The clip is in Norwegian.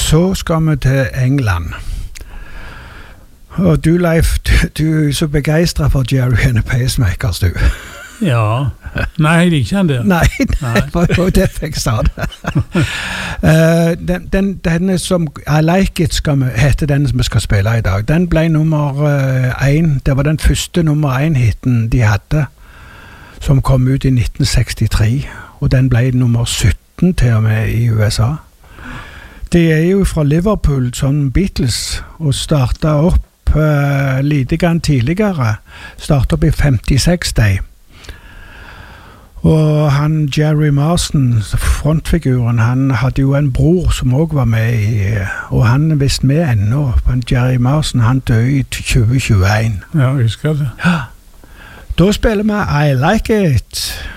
Så skal vi til England. Og du, Leif, du er så begeistret for Jerry and the Pacemakers, du. Ja. Nei, jeg liker han det. Nei, det var jo det jeg sa det. Denne som I Like It heter den som vi skal spille i dag. Den ble nummer 1. Det var den første nummer 1-hitten de hadde, som kom ut i 1963. Og den ble nummer 17 til og med i USA. De er jo fra Liverpool, som Beatles, og startet opp lite grann tidligere. Startet opp i 56 dag. Og han Jerry Marsden, frontfiguren, han hadde jo en bror som også var med i, og han er vist med ennå. Men Jerry Marsden, han døde i 2021. Ja, jeg husker det. Da spiller vi I Like It.